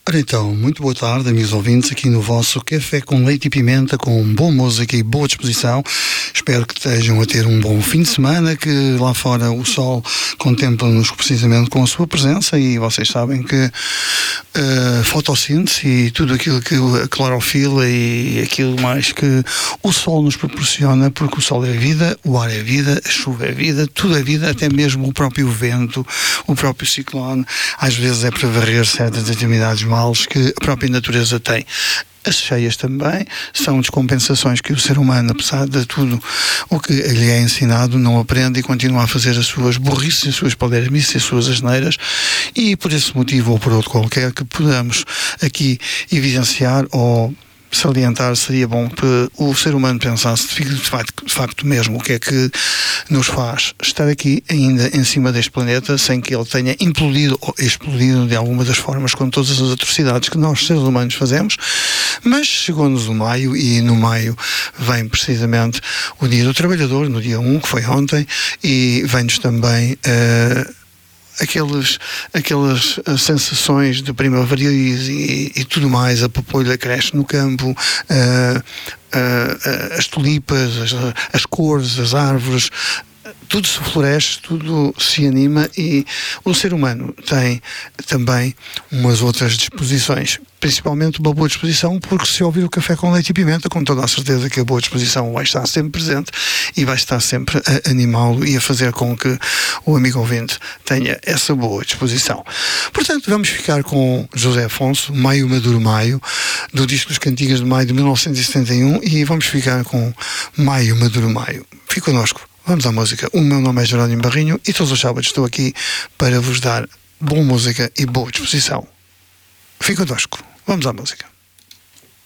Ora então, muito boa tarde, amigos ouvintes, aqui no vosso Café com Leite e Pimenta, com boa música e boa disposição. Espero que estejam a ter um bom fim de semana, que lá fora o sol contempla-nos precisamente com a sua presença, e vocês sabem que a fotossíntese e tudo aquilo que a clorofila e aquilo mais que o sol nos proporciona, porque o sol é vida, o ar é vida, a chuva é vida, tudo é vida, até mesmo o próprio vento, o próprio ciclone, às vezes é para varrer certas determinadas males que a própria natureza tem. As cheias também são descompensações que o ser humano, apesar de tudo o que lhe é ensinado, não aprende e continua a fazer as suas burrices, as suas palermices, as suas asneiras, e por esse motivo ou por outro qualquer que podamos aqui evidenciar ou salientar, seria bom que o ser humano pensasse de facto mesmo o que é que nos faz estar aqui ainda em cima deste planeta sem que ele tenha implodido ou explodido de alguma das formas com todas as atrocidades que nós seres humanos fazemos. Mas chegou-nos o maio, e no maio vem precisamente o Dia do Trabalhador, no dia 1, que foi ontem, e vem-nos também aquelas sensações de primaveris e tudo mais. A papoula cresce no campo, as tulipas, as cores, as árvores, tudo se floresce, tudo se anima, e o ser humano tem também umas outras disposições, principalmente uma boa disposição, porque se ouvir o Café com Leite e Pimenta, com toda a certeza que a boa disposição vai estar sempre presente e vai estar sempre a animá-lo e a fazer com que o amigo ouvinte tenha essa boa disposição. Portanto, vamos ficar com José Afonso, Maio Maduro Maio, do disco dos Cantigas de Maio de 1971, e vamos ficar com Maio Maduro Maio. Fique connosco. Vamos à música. O meu nome é Jerónimo Barrinho e todos os sábados estou aqui para vos dar boa música e boa disposição. Fique connosco. Vamos à música.